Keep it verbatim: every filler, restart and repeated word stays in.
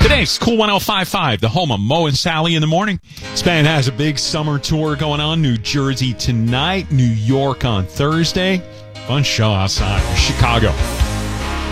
Today's Cool one oh five point five, the home of Mo and Sally in the morning. This band has a big summer tour going on. New Jersey tonight, New York on Thursday. Fun show outside of Chicago.